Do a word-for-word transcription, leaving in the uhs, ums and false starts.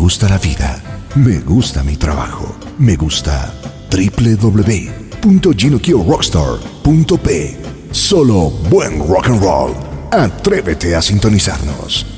gusta la vida, me gusta mi trabajo, me gusta w w w punto gino kio rockstar punto p. Solo buen rock and roll. Atrévete a sintonizarnos.